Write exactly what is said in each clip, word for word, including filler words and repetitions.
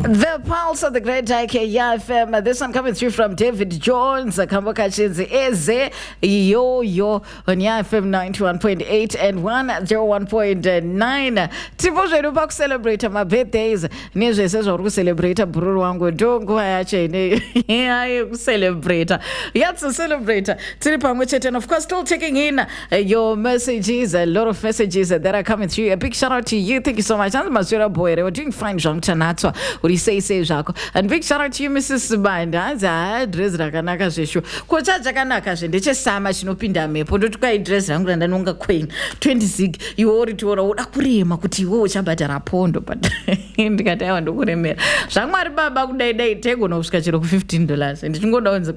The Pulse of the Great I K F M. This one coming through from David Jones. Kamboka Chinzi Eze Yo Yo on Y F M ninety-one point eight and one oh one point nine. Tipo zvedu pakucelebrate my birthdays. Nezvese zvauri kucelebrate bhururu wangu ndonguva yacho ine yekucelebrate. Yatso celebrate. Tiri pamwe chete, and of course still taking in uh, your messages. A lot of messages uh, that are coming through. A big shout out to you. Thank you so much. Hanzi Maswera Boy, we're doing fine. Zvamutanatswa. Uri sei sei zvako. And big shout out to you Missus Banda. Hanzi ha dress rakanaka zveshu. Kocha chakanaka zve ndechesama chinopinda mhepo. Ndoti kwai dress rangu randanonga queen twenty zig. Iwe uri tiora uda kurema kuti iwe uchabhadhara pondo, but ndikati aiwa ndokuremera. Zvamwari baba kudai dai tengo nosvika chero ku fifteen dollars. Ndichingoda kunzi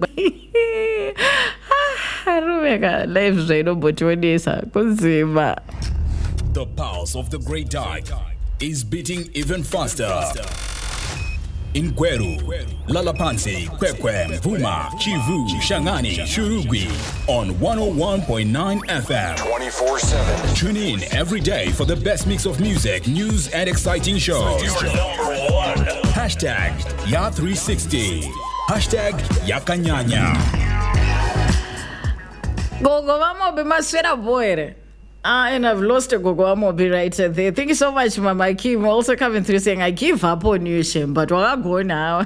arumeka life zvainobotionesa kunzima. The pulse of the Great Dike is beating even faster. In Gweru, Lalapansi, Kwekwe, Mvuma, Chivu, Shangani, Shurugwi on one oh one point nine F M. twenty-four seven. Tune in every day for the best mix of music, news, and exciting shows. You're number one. Hashtag Ya three sixty. Hashtag Yakanyanya. Gogo Wamobi Maswera Boy. Ah, and I've lost a Gogo Wamobi right there. Thank you so much, Mama Kim. Also coming through saying, I give up on you, Shem, but we'll go now.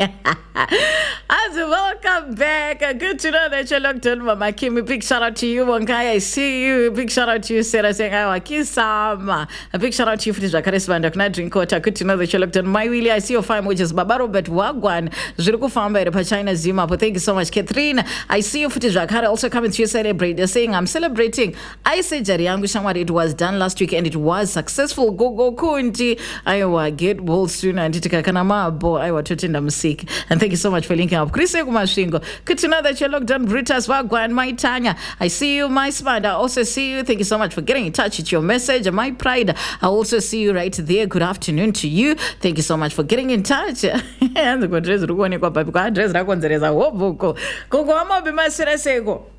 As welcome back. Good to know that you're locked on, Mama Kim. A big shout out to you, Wankai. I see you. A big shout out to you, Sarah, saying, I want Kisama. A big shout out to you, Fitz Rakaris Bandakna Drink Water. Good to know that you're locked on. My Willie, I see your fine wages. Baba Robert Wagwan. Juruku Famba, Pachina Zima. But thank you so much, Catherine. I see you, Fitz Rakara, also coming to you, celebrate. They're saying, I'm celebrating. I say, Jari Yangu Shamwari, it was done last week and it was successful. Go, go, Kunti. I get well soon. And Tikakanama, bo, I was Tutinda Musik. And thank you so much for linking up. Chris Kumashingo. Good to know that you're locked on. Britas Wagwan, my Tanya. I see you, my smart. I also see you. Thank you so much for getting in touch with your message. My pride. I also see you right there. Good afternoon to you. Thank you so much for getting in touch. And the address Rugo Nico Papico address Raconzereza Woboko. Gogo Amo Bimasera Sego.